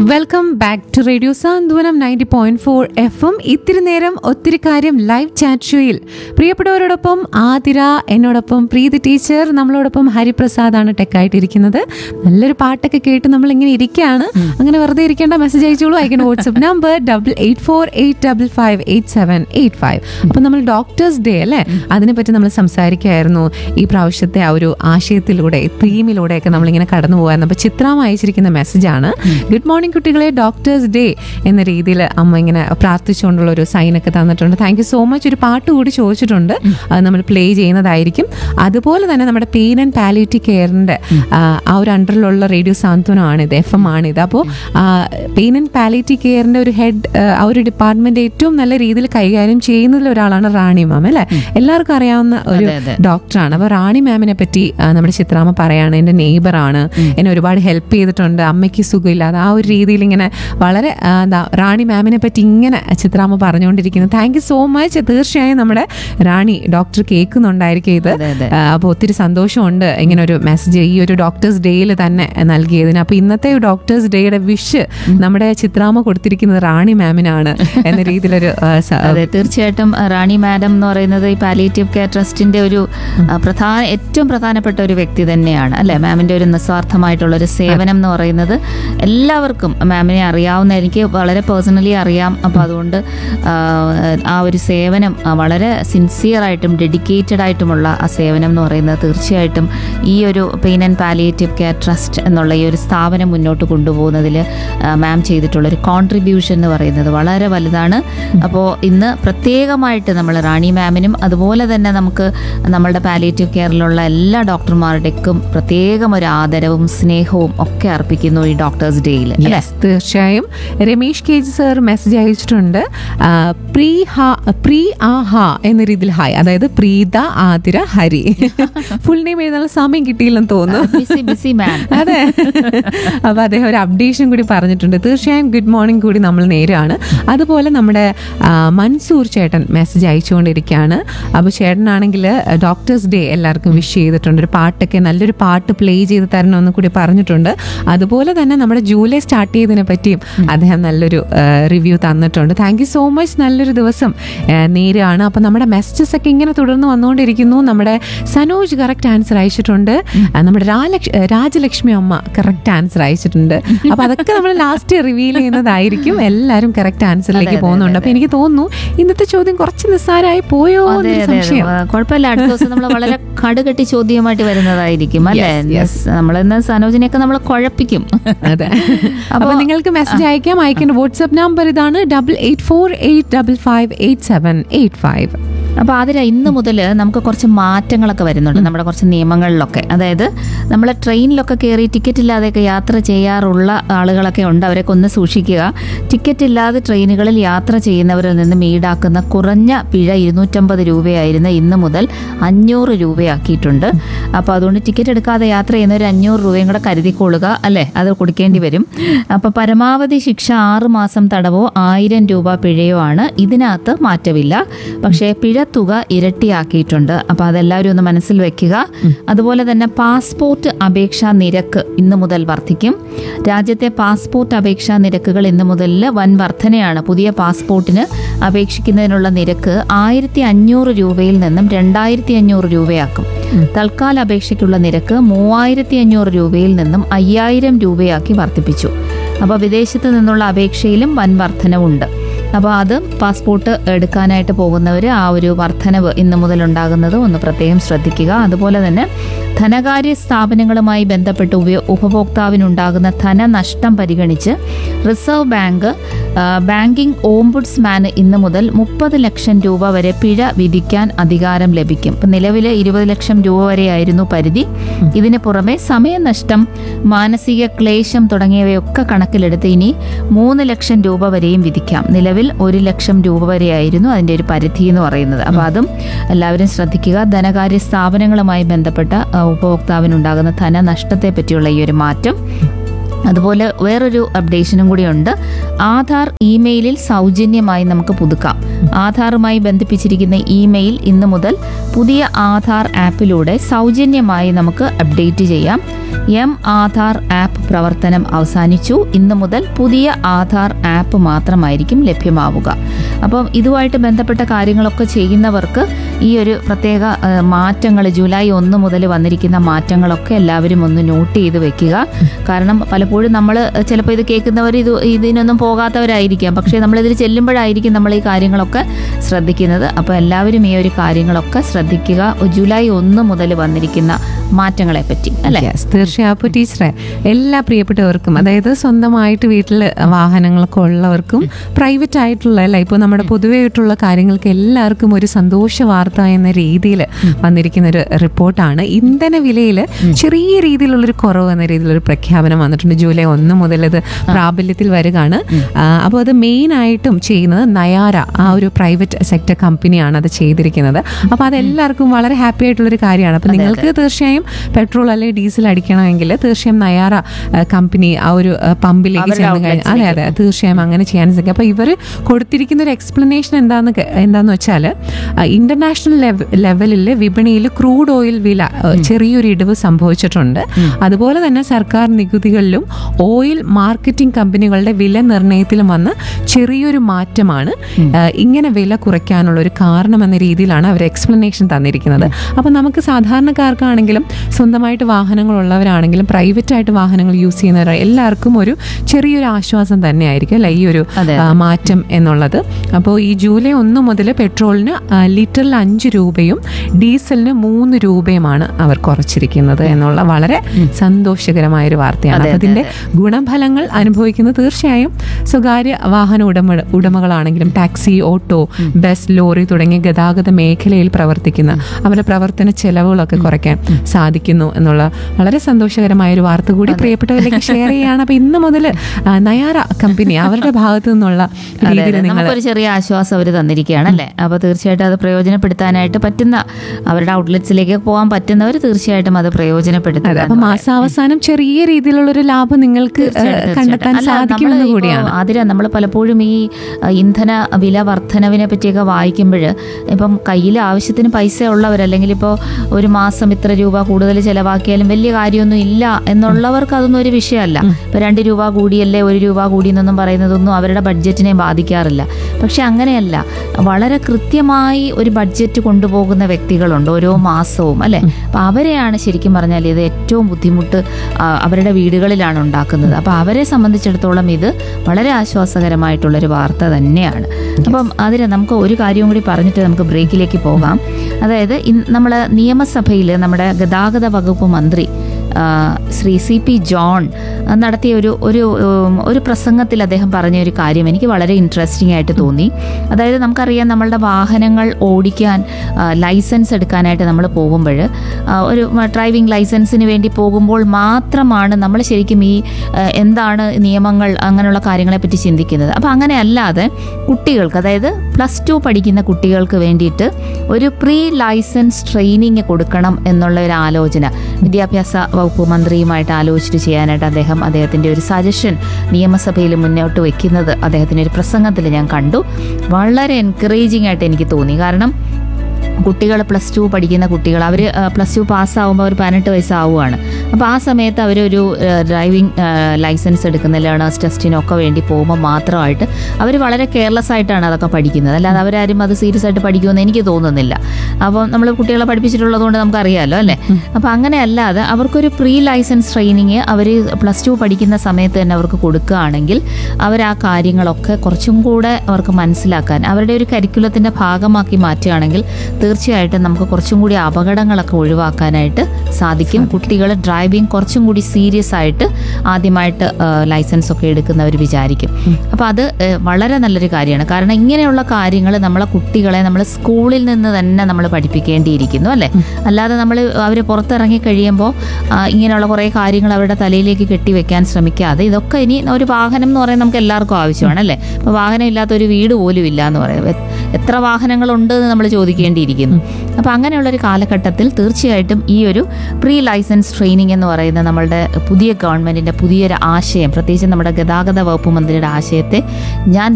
Welcome back to radio Santhwanam 90.4 FM. ഇത്തിരി നേരം ഒത്തിരി കാര്യം ലൈവ് ചാറ്റ് ഷോയിൽ പ്രിയപ്പെട്ടവരോടൊപ്പം ആതിര, എന്നോടൊപ്പം പ്രീതി ടീച്ചർ, നമ്മളോടൊപ്പം ഹരിപ്രസാദാണ് ടെക്കായിട്ടിരിക്കുന്നത്. നല്ലൊരു പാട്ടൊക്കെ കേട്ട് നമ്മളിങ്ങനെ ഇരിക്കുകയാണ്. അങ്ങനെ വെറുതെ ഇരിക്കേണ്ട, മെസ്സേജ് അയച്ചോളൂ. അയക്കേണ്ട വാട്സ്ആപ്പ് നമ്പർ 8848558785. അപ്പം നമ്മൾ ഡോക്ടേഴ്സ് ഡേ അല്ലേ, അതിനെപ്പറ്റി നമ്മൾ സംസാരിക്കുകയായിരുന്നു. ഈ പ്രാവശ്യത്തെ ആ ഒരു ആശയത്തിലൂടെ, തീമിലൂടെയൊക്കെ നമ്മളിങ്ങനെ കടന്നു പോകായിരുന്നു. അപ്പോൾ ചിത്രാമ അയച്ചിരിക്കുന്ന മെസ്സേജാണ്, ഗുഡ് മോർണിംഗ് കുട്ടികളെ, ഡോക്ടേഴ്സ് ഡേ എന്ന രീതിയിൽ അമ്മ ഇങ്ങനെ പ്രാർത്ഥിച്ചുകൊണ്ടുള്ള ഒരു സൈനൊക്കെ തന്നിട്ടുണ്ട്. Thank you so much. ഒരു പാട്ട് കൂടി ചോദിച്ചിട്ടുണ്ട്, അത് നമ്മൾ പ്ലേ ചെയ്യുന്നതായിരിക്കും. അതുപോലെ തന്നെ നമ്മുടെ പെയിൻ ആൻഡ് പാലിയേറ്റീവ് കെയറിൻ്റെ ആ ഒരു അണ്ടറിലുള്ള റേഡിയോ സാന്ത്വനമാണിത്, FM ആണിത്. അപ്പോൾ പെയിൻ ആൻഡ് പാലിയേറ്റീവ് കെയറിൻ്റെ ഒരു ഹെഡ്, ആ ഒരു ഡിപ്പാർട്ട്മെന്റ് ഏറ്റവും നല്ല രീതിയിൽ കൈകാര്യം ചെയ്യുന്നതിൽ ഒരാളാണ് റാണി മാം അല്ലേ. എല്ലാവർക്കും അറിയാവുന്ന ഒരു ഡോക്ടറാണ്. അപ്പോൾ റാണി മാമിനെ പറ്റി നമ്മുടെ ചിത്രാമ്മ പറയാണ്, എൻ്റെ നെയ്ബറാണ്, എന്നെ ഒരുപാട് ഹെൽപ്പ് ചെയ്തിട്ടുണ്ട്, അമ്മയ്ക്ക് സുഖമില്ലാതെ ആ ഒരു രീതിയിൽ ഇങ്ങനെ വളരെ റാണി മാമിനെ പറ്റി ഇങ്ങനെ ചിത്രാമ്മ പറഞ്ഞുകൊണ്ടിരിക്കുന്നത്. Thank you so much. തീർച്ചയായും നമ്മുടെ റാണി ഡോക്ടർ കേൾക്കുന്നുണ്ടായിരിക്കും ഇത്. അപ്പോൾ ഒത്തിരി സന്തോഷമുണ്ട് ഇങ്ങനെ ഒരു മെസ്സേജ് ഈ ഒരു ഡോക്ടേഴ്സ് ഡേയിൽ തന്നെ നൽകിയതിന്. അപ്പോൾ ഇന്നത്തെ ഡോക്ടേഴ്സ് ഡേയുടെ വിഷ് നമ്മുടെ ചിത്രാമ്മ കൊടുത്തിരിക്കുന്നത് റാണി മാമിനാണ് എന്ന രീതിയിലൊരു. അതെ, തീർച്ചയായിട്ടും റാണി മാഡം എന്ന് പറയുന്നത് ഈ പാലിയേറ്റീവ് കെയർ ട്രസ്റ്റിന്റെ ഒരു ഏറ്റവും പ്രധാനപ്പെട്ട ഒരു വ്യക്തി തന്നെയാണ് അല്ലെ. മാമിന്റെ ഒരു നിസ്വാർത്ഥമായിട്ടുള്ള ഒരു സേവനം എന്ന് പറയുന്നത് എല്ലാവർക്കും മാമിനെ അറിയാവുന്ന, എനിക്ക് വളരെ പേഴ്സണലി അറിയാം. അപ്പോൾ അതുകൊണ്ട് ആ ഒരു സേവനം വളരെ സിൻസിയറായിട്ടും ഡെഡിക്കേറ്റഡ് ആയിട്ടുമുള്ള ആ സേവനം എന്ന് പറയുന്നത് തീർച്ചയായിട്ടും ഈ ഒരു pain and palliative care trust എന്നുള്ള ഈ ഒരു സ്ഥാപനം മുന്നോട്ട് കൊണ്ടുപോകുന്നതിൽ മാം ചെയ്തിട്ടുള്ളൊരു കോൺട്രിബ്യൂഷൻ എന്ന് പറയുന്നത് വളരെ വലുതാണ്. അപ്പോൾ ഇന്ന് പ്രത്യേകമായിട്ട് നമ്മൾ റാണി മാമിനും അതുപോലെ തന്നെ നമുക്ക് നമ്മളുടെ പാലിയേറ്റീവ് കെയറിലുള്ള എല്ലാ ഡോക്ടർമാരുടെക്കും പ്രത്യേകം ഒരു ആദരവും സ്നേഹവും ഒക്കെ അർപ്പിക്കുന്നു ഈ ഡോക്ടേഴ്സ് ഡേയിൽ. തീർച്ചയായും. Ramesh K G sir message അയച്ചിട്ടുണ്ട്, എന്ന രീതിയിൽ ഹായ്, അതായത് പ്രീത, ആതിര, ഹരി. ഫുൾ നെയിം എഴുതാനുള്ള സമയം കിട്ടിയില്ലെന്ന് തോന്നുന്നു. അതെ, അപ്പൊ അദ്ദേഹം ഒരു അപ്ഡേഷൻ കൂടി പറഞ്ഞിട്ടുണ്ട്. തീർച്ചയായും ഗുഡ് മോർണിംഗ് കൂടി നമ്മൾ നേരാണ്. അതുപോലെ നമ്മുടെ മൻസൂർ ചേട്ടൻ മെസ്സേജ് അയച്ചുകൊണ്ടിരിക്കുകയാണ്. അപ്പോൾ ചേട്ടനാണെങ്കിൽ ഡോക്ടേഴ്സ് ഡേ എല്ലാവർക്കും വിഷ് ചെയ്തിട്ടുണ്ട്. ഒരു പാട്ടൊക്കെ, നല്ലൊരു പാട്ട് പ്ലേ ചെയ്ത് തരണമെന്ന് കൂടി പറഞ്ഞിട്ടുണ്ട്. അതുപോലെ തന്നെ നമ്മുടെ ജൂലൈ സ്റ്റാർട്ട് ചെയ്തതിനെ പറ്റിയും അദ്ദേഹം നല്ലൊരു റിവ്യൂ തന്നിട്ടുണ്ട്. Thank you so much. നല്ലൊരു ദിവസം നേരാണ്. അപ്പം നമ്മുടെ മെസ്സേജസ് ഒക്കെ ഇങ്ങനെ തുടർന്ന് വന്നുകൊണ്ടിരിക്കുന്നു. നമ്മുടെ സനോജ് കറക്റ്റ് ആൻസർ അയച്ചിട്ടുണ്ട്. നമ്മുടെ രാജലക്ഷ്മി അമ്മ കറക്റ്റ് ആൻസർ അയച്ചിട്ടുണ്ട്. അപ്പം അതൊക്കെ നമ്മൾ ലാസ്റ്റ് റിവീൽ ചെയ്യുന്നതായിരിക്കും. എല്ലാവരും കറക്റ്റ് ആൻസറിലേക്ക് പോകുന്നുണ്ട്. അപ്പം എനിക്ക് തോന്നുന്നു ഇന്നത്തെ ചോദ്യം കുറച്ച് നിസ്സാരമായി പോയോ എന്നൊരു സംശയം. കുഴപ്പമില്ല, അടുത്ത ദിവസം നമ്മൾ വളരെ കടുകട്ടി ചോദ്യമായിട്ട് വരുന്നതായിരിക്കും അല്ലേ. നമ്മളിന്ന് സനോജിനെയൊക്കെ നമ്മൾ കുഴപ്പിക്കും. അതെ. അപ്പോൾ നിങ്ങൾക്ക് മെസ്സേജ് അയക്കാം. അയക്കേണ്ട വാട്സ്ആപ്പ് നമ്പർ ഇതാണ് 8848558785. അപ്പോൾ അതിന് ഇന്ന് മുതൽ നമുക്ക് കുറച്ച് മാറ്റങ്ങളൊക്കെ വരുന്നുണ്ട് നമ്മുടെ കുറച്ച് നിയമങ്ങളിലൊക്കെ. അതായത് നമ്മൾ ട്രെയിനിലൊക്കെ കയറി ടിക്കറ്റ് ഇല്ലാതെയൊക്കെ യാത്ര ചെയ്യാറുള്ള ആളുകളൊക്കെ ഉണ്ട്. അവരൊക്കെ ഒന്ന് സൂക്ഷിക്കുക. ടിക്കറ്റ് ഇല്ലാതെ ട്രെയിനുകളിൽ യാത്ര ചെയ്യുന്നവരിൽ നിന്നും ഈടാക്കുന്ന കുറഞ്ഞ പിഴ 250 രൂപയായിരുന്നു ഇന്ന് മുതൽ 500 രൂപയാക്കിയിട്ടുണ്ട്. അപ്പോൾ അതുകൊണ്ട് ടിക്കറ്റ് എടുക്കാതെ യാത്ര ചെയ്യുന്നവർ 500 രൂപയും കൂടെ കരുതിക്കൊള്ളുക അല്ലേ, അത് കൊടുക്കേണ്ടി വരും. അപ്പോൾ പരമാവധി ശിക്ഷ 6 മാസം തടവോ 1000 രൂപ പിഴയോ ആണ്. ഇതിനകത്ത് മാറ്റമില്ല. പക്ഷേ പിഴ തുക ഇരട്ടിയാക്കിയിട്ടുണ്ട്. അപ്പോൾ അതെല്ലാവരും ഒന്ന് മനസ്സിൽ വെക്കുക. അതുപോലെ തന്നെ പാസ്പോർട്ട് അപേക്ഷാ നിരക്ക് ഇന്നു മുതൽ വർദ്ധിക്കും. രാജ്യത്തെ പാസ്പോർട്ട് അപേക്ഷാ നിരക്കുകൾ ഇന്നു മുതൽ വൻ വർധനയാണ്. പുതിയ പാസ്പോർട്ടിന് അപേക്ഷിക്കുന്നതിനുള്ള നിരക്ക് 1500 രൂപയിൽ നിന്നും 2500 രൂപയാക്കും. തൽക്കാല അപേക്ഷയ്ക്കുള്ള നിരക്ക് 3500 രൂപയിൽ നിന്നും 5000 രൂപയാക്കി വർദ്ധിപ്പിച്ചു. അപ്പോൾ വിദേശത്ത് നിന്നുള്ള അപേക്ഷയിലും വൻ വർധനവുണ്ട്. അപ്പോൾ അത് പാസ്പോർട്ട് എടുക്കാനായിട്ട് പോകുന്നവർ ആ ഒരു വർധനവ് ഇന്നു മുതൽ ഉണ്ടാകുന്നത് ഒന്ന് പ്രത്യേകം ശ്രദ്ധിക്കുക. അതുപോലെ തന്നെ ധനകാര്യ സ്ഥാപനങ്ങളുമായി ബന്ധപ്പെട്ട് ഉപഭോക്താവിനുണ്ടാകുന്ന ധനനഷ്ടം പരിഗണിച്ച് റിസർവ് ബാങ്ക് ബാങ്കിംഗ് ഓംബുഡ്സ്മാന് ഇന്നു മുതൽ 30 ലക്ഷം രൂപ വരെ പിഴ വിധിക്കാൻ അധികാരം ലഭിക്കും. ഇപ്പം നിലവിൽ 20 ലക്ഷം രൂപ വരെയായിരുന്നു പരിധി. ഇതിന് പുറമെ സമയനഷ്ടം, മാനസിക ക്ലേശം തുടങ്ങിയവയൊക്കെ കണക്കിലെടുത്ത് ഇനി 3 ലക്ഷം രൂപ വരെയും വിധിക്കാം. നിലവിൽ 1 ലക്ഷം രൂപ വരെയായിരുന്നു അതിൻ്റെ ഒരു പരിധി എന്ന് പറയുന്നത്. അപ്പോൾ അതും എല്ലാവരും ശ്രദ്ധിക്കുക. ധനകാര്യ സ്ഥാപനങ്ങളുമായി ബന്ധപ്പെട്ട ഉപഭോക്താവിനുണ്ടാകുന്ന ധനനഷ്ടത്തെ പറ്റിയുള്ള ഈ ഒരു മാറ്റം. അതുപോലെ വേറൊരു അപ്ഡേഷനും കൂടിയുണ്ട്. ആധാർ ഇമെയിലിൽ സൗജന്യമായി നമുക്ക് പുതുക്കാം. ആധാറുമായി ബന്ധിപ്പിച്ചിരിക്കുന്ന ഇമെയിൽ ഇന്നു മുതൽ പുതിയ ആധാർ ആപ്പിലൂടെ സൗജന്യമായി നമുക്ക് അപ്ഡേറ്റ് ചെയ്യാം. ആധാർ ആപ്പ് പ്രവർത്തനം അവസാനിച്ചു. ഇന്നു മുതൽ പുതിയ ആധാർ ആപ്പ് മാത്രമായിരിക്കും ലഭ്യമാവുക. അപ്പം ഇതുമായിട്ട് ബന്ധപ്പെട്ട കാര്യങ്ങളൊക്കെ ചെയ്യുന്നവർക്ക് ഈ ഒരു പ്രത്യേക മാറ്റങ്ങൾ ജൂലൈ 1 മുതൽ വന്നിരിക്കുന്ന മാറ്റങ്ങളൊക്കെ എല്ലാവരും ഒന്ന് നോട്ട് ചെയ്ത് വെക്കുക. കാരണം പലപ്പോഴും നമ്മൾ ചിലപ്പോൾ ഇത് കേൾക്കുന്നവർ ഇതിനൊന്നും പോകാത്തവരായിരിക്കാം, പക്ഷേ നമ്മളിതിൽ ചെല്ലുമ്പോഴായിരിക്കും നമ്മൾ ഈ കാര്യങ്ങളൊക്കെ ശ്രദ്ധിക്കുന്നത്. അപ്പോൾ എല്ലാവരും ഈ ഒരു കാര്യങ്ങളൊക്കെ ശ്രദ്ധിക്കുക, ജൂലൈ 1 മുതൽ വന്നിരിക്കുന്ന മാറ്റങ്ങളെ പറ്റി, അല്ലേ? തീർച്ചയായും. അപ്പോൾ ടീച്ചറെ, എല്ലാ പ്രിയപ്പെട്ടവർക്കും, അതായത് സ്വന്തമായിട്ട് വീട്ടിൽ വാഹനങ്ങളൊക്കെ ഉള്ളവർക്കും പ്രൈവറ്റ് ആയിട്ടുള്ള അല്ല, ഇപ്പോൾ നമ്മുടെ പൊതുവെയായിട്ടുള്ള കാര്യങ്ങൾക്ക് എല്ലാവർക്കും ഒരു സന്തോഷ വാർത്ത എന്ന രീതിയിൽ വന്നിരിക്കുന്ന ഒരു റിപ്പോർട്ടാണ്. ഇന്ധന വിലയിൽ ചെറിയ രീതിയിലുള്ളൊരു കുറവ് എന്ന രീതിയിലൊരു പ്രഖ്യാപനം വന്നിട്ടുണ്ട്. ജൂലൈ 1 മുതൽ ഇത് പ്രാബല്യത്തിൽ വരികയാണ്. അപ്പോൾ അത് മെയിനായിട്ടും ചെയ്യുന്നത് നയാര, ആ ഒരു പ്രൈവറ്റ് സെക്ടർ കമ്പനിയാണ് അത് ചെയ്തിരിക്കുന്നത്. അപ്പോൾ അതെല്ലാവർക്കും വളരെ ഹാപ്പി ആയിട്ടുള്ളൊരു കാര്യമാണ്. അപ്പോൾ നിങ്ങൾക്ക് തീർച്ചയായും പെട്രോൾ അല്ലെങ്കിൽ ഡീസൽ അടിക്കണമെങ്കിൽ തീർച്ചയായും നയാര കമ്പനി ആ ഒരു പമ്പിലേക്ക് ചെന്ന് കഴിഞ്ഞാൽ അതെ തീർച്ചയായും അങ്ങനെ ചെയ്യാൻ സാധിക്കും. അപ്പോൾ ഇവർ കൊടുത്തിരിക്കുന്ന ഒരു എക്സ്പ്ലനേഷൻ എന്താന്ന് വെച്ചാൽ ഇന്റർനാഷണൽ ലെവലിൽ വിപണിയിൽ ക്രൂഡ് ഓയിൽ വില ചെറിയൊരു ഇടിവ് സംഭവിച്ചിട്ടുണ്ട്. അതുപോലെ തന്നെ സർക്കാർ നികുതികളിലും ഓയിൽ മാർക്കറ്റിംഗ് കമ്പനികളുടെ വില നിർണ്ണയത്തിലും വന്ന ചെറിയൊരു മാറ്റമാണ് ഇങ്ങനെ വില കുറയ്ക്കാനുള്ള ഒരു കാരണം എന്ന രീതിയിലാണ് അവർ എക്സ്പ്ലനേഷൻ തന്നിരിക്കുന്നത്. അപ്പം നമുക്ക് സാധാരണക്കാർക്കാണെങ്കിലും സ്വന്തമായിട്ട് വാഹനങ്ങളുള്ളവരാണെങ്കിലും പ്രൈവറ്റായിട്ട് വാഹനങ്ങൾ യൂസ് ചെയ്യുന്നവർ എല്ലാവർക്കും ഒരു ചെറിയൊരു ആശ്വാസം തന്നെയായിരിക്കും അല്ലെ ഈ ഒരു മാറ്റം എന്നുള്ളത്. അപ്പോൾ ഈ ജൂലൈ 1 മുതൽ പെട്രോളിന് ലിറ്ററിൽ 5 രൂപയും ഡീസലിന് 3 രൂപയുമാണ് അവർ കുറച്ചിരിക്കുന്നത് എന്നുള്ള വളരെ സന്തോഷകരമായൊരു വാർത്തയാണ്. അപ്പം അതിൻ്റെ ഗുണഫലങ്ങൾ അനുഭവിക്കുന്നത് തീർച്ചയായും സ്വകാര്യ വാഹന ഉടമകളാണെങ്കിലും ടാക്സി, ഓട്ടോ, ബസ്, ലോറി തുടങ്ങിയ ഗതാഗത മേഖലയിൽ പ്രവർത്തിക്കുന്ന അവരുടെ പ്രവർത്തന ചെലവുകളൊക്കെ കുറയ്ക്കാൻ സാധിക്കുന്നു എന്നുള്ള വളരെ സന്തോഷകരമായ ഒരു വാർത്ത കൂടി പ്രിയപ്പെട്ടവരിലേക്ക് ഷെയർ ചെയ്യാണ്. അപ്പൊ ഇന്ന് മുതൽ നയാര കമ്പനി അവരുടെ ഭാഗത്തു നിന്നുള്ള രീതിയിൽ നമുക്കൊരു ചെറിയ ആശ്വാസം അവർ തന്നിരിക്കുകയാണ് അല്ലേ? അപ്പോൾ തീർച്ചയായിട്ടും അത് പ്രയോജനപ്പെടുത്താനായിട്ട് പറ്റുന്ന അവരുടെ ഔട്ട്ലെറ്റ്സിലേക്ക് പോകാൻ പറ്റുന്നവർ തീർച്ചയായിട്ടും അത് പ്രയോജനപ്പെടുത്തുക. അപ്പൊ മാസാവസാനം ചെറിയ രീതിയിലുള്ള ഒരു ലാഭം നിങ്ങൾക്ക് കണ്ടെത്താൻ സാധിക്കുമെന്ന് കൂടിയാണ്. അതിന് നമ്മൾ പലപ്പോഴും ഈ ഇന്ധന വില വർധനവിനെ പറ്റിയൊക്കെ വായിക്കുമ്പോൾ ഇപ്പം കയ്യിൽ ആവശ്യത്തിന് പൈസ ഉള്ളവരല്ലെങ്കിൽ ഇപ്പോൾ ഒരു മാസം ഇത്ര രൂപ കൂടുതൽ ചിലവാക്കിയാലും വലിയ കാര്യമൊന്നും ഇല്ല എന്നുള്ളവർക്ക് അതൊന്നും ഒരു വിഷയമല്ല. ഇപ്പം 2 രൂപ കൂടിയല്ലേ 1 രൂപ കൂടി എന്നൊന്നും പറയുന്നതൊന്നും അവരുടെ ബഡ്ജറ്റിനെ ബാധിക്കാറില്ല. പക്ഷെ അങ്ങനെയല്ല, വളരെ കൃത്യമായി ഒരു ബഡ്ജറ്റ് കൊണ്ടുപോകുന്ന വ്യക്തികളുണ്ട് ഓരോ മാസവും അല്ലേ? അപ്പം അവരെയാണ് ശരിക്കും പറഞ്ഞാൽ ഇത് ഏറ്റവും ബുദ്ധിമുട്ട് അവരുടെ വീടുകളിലാണ് ഉണ്ടാക്കുന്നത്. അപ്പം അവരെ സംബന്ധിച്ചിടത്തോളം ഇത് വളരെ ആശ്വാസകരമായിട്ടുള്ളൊരു വാർത്ത തന്നെയാണ്. അപ്പം അതിന് നമുക്ക് ഒരു കാര്യം കൂടി പറഞ്ഞിട്ട് നമുക്ക് ബ്രേക്കിലേക്ക് പോകാം. അതായത് നമ്മൾ നിയമസഭയിൽ നമ്മുടെ ഗതാഗത വകുപ്പ് മന്ത്രി ശ്രീ CP ജോൺ നടത്തിയ ഒരു പ്രസംഗത്തിൽ അദ്ദേഹം പറഞ്ഞ ഒരു കാര്യം എനിക്ക് വളരെ ഇൻട്രസ്റ്റിംഗ് ആയിട്ട് തോന്നി. അതായത് നമുക്കറിയാം, നമ്മളുടെ വാഹനങ്ങൾ ഓടിക്കാൻ ലൈസൻസ് എടുക്കാനായിട്ട് നമ്മൾ പോകുമ്പോൾ ഒരു ഡ്രൈവിംഗ് ലൈസൻസിന് വേണ്ടി പോകുമ്പോൾ മാത്രമാണ് നമ്മൾ ശരിക്കും ഈ എന്താണ് നിയമങ്ങൾ അങ്ങനെയുള്ള കാര്യങ്ങളെപ്പറ്റി ചിന്തിക്കുന്നത്. അപ്പോൾ അങ്ങനെ അല്ലാതെ കുട്ടികൾക്ക്, അതായത് +2 പഠിക്കുന്ന കുട്ടികൾക്ക് വേണ്ടിയിട്ട് ഒരു പ്രീ ലൈസൻസ് ട്രെയിനിങ് കൊടുക്കണം എന്നുള്ള ഒരു ആലോചന വിദ്യാഭ്യാസ വകുപ്പ് മന്ത്രിയുമായിട്ട് ആലോചിച്ചിട്ട് ചെയ്യാനായിട്ട് അദ്ദേഹത്തിൻ്റെ ഒരു സജഷൻ നിയമസഭയിൽ മുന്നോട്ട് വെക്കുന്നത് അദ്ദേഹത്തിൻ്റെ ഒരു പ്രസംഗത്തിൽ ഞാൻ കണ്ടു. വളരെ എൻകറേജിങ് ആയിട്ട് എനിക്ക് തോന്നി. കാരണം കുട്ടികൾ +2 പഠിക്കുന്ന കുട്ടികൾ, അവർ +2 പാസ്സാകുമ്പോൾ അവർ 18 വയസ്സാവുകയാണ്. അപ്പോൾ ആ സമയത്ത് അവരൊരു ഡ്രൈവിംഗ് ലൈസൻസ് എടുക്കുന്ന ലേണേഴ്സ് ടെസ്റ്റിനൊക്കെ വേണ്ടി പോകുമ്പോൾ മാത്രമായിട്ട് അവർ വളരെ കെയർലെസ് ആയിട്ടാണ് അതൊക്കെ പഠിക്കുന്നത്. അല്ലാതെ അവരാരും അത് സീരിയസ് ആയിട്ട് പഠിക്കുമെന്ന് എനിക്ക് തോന്നുന്നില്ല. അപ്പോൾ നമ്മൾ കുട്ടികളെ പഠിപ്പിച്ചിട്ടുള്ളത് കൊണ്ട് നമുക്കറിയാമല്ലോ അല്ലേ? അപ്പോൾ അങ്ങനെ അല്ലാതെ അവർക്കൊരു പ്രീ ലൈസൻസ് ട്രെയിനിങ് അവർ +2 പഠിക്കുന്ന സമയത്ത് തന്നെ അവർക്ക് കൊടുക്കുകയാണെങ്കിൽ അവർ ആ കാര്യങ്ങളൊക്കെ കുറച്ചും കൂടെ അവർക്ക് മനസ്സിലാക്കാൻ അവരുടെ ഒരു കരിക്കുലത്തിൻ്റെ ഭാഗമാക്കി മാറ്റുകയാണെങ്കിൽ തീർച്ചയായിട്ടും നമുക്ക് കുറച്ചും കൂടി അപകടങ്ങളൊക്കെ ഒഴിവാക്കാനായിട്ട് സാധിക്കും. കുട്ടികൾ ഡ്രൈവിംഗ് കുറച്ചും കൂടി സീരിയസ് ആയിട്ട് ആദ്യമായിട്ട് ലൈസൻസ് ഒക്കെ എടുക്കുന്നവർ വിചാരിക്കും. അപ്പോൾ അത് വളരെ നല്ലൊരു കാര്യമാണ്. കാരണം ഇങ്ങനെയുള്ള കാര്യങ്ങൾ നമ്മളെ കുട്ടികളെ നമ്മൾ സ്കൂളിൽ നിന്ന് തന്നെ നമ്മൾ പഠിപ്പിക്കേണ്ടിയിരിക്കുന്നു അല്ലേ? അല്ലാതെ നമ്മൾ അവർ പുറത്തിറങ്ങി കഴിയുമ്പോൾ ഇങ്ങനെയുള്ള കുറേ കാര്യങ്ങൾ അവരുടെ തലയിലേക്ക് കെട്ടിവെക്കാൻ ശ്രമിക്കാതെ, ഇതൊക്കെ ഇനി ഒരു വാഹനം എന്ന് പറയുന്നത് നമുക്ക് എല്ലാവർക്കും ആവശ്യമാണ് അല്ലേ? ഇപ്പോൾ വാഹനം ഇല്ലാത്തൊരു വീട് പോലും ഇല്ല എന്ന് പറയുന്നത്, എത്ര വാഹനങ്ങളുണ്ട് എന്ന് നമ്മൾ ചോദിക്കേണ്ടിയിരിക്കുന്നു. അപ്പോൾ അങ്ങനെയുള്ളൊരു കാലഘട്ടത്തിൽ തീർച്ചയായിട്ടും ഈ ഒരു പ്രീ ലൈസൻസ് ട്രെയിനിങ് എന്ന് പറയുന്ന നമ്മളുടെ പുതിയ ഗവൺമെൻറ്റിൻ്റെ പുതിയൊരു ആശയം, പ്രത്യേകിച്ച് നമ്മുടെ ഗതാഗത വകുപ്പ് മന്ത്രിയുടെ ആശയത്തെ ഞാൻ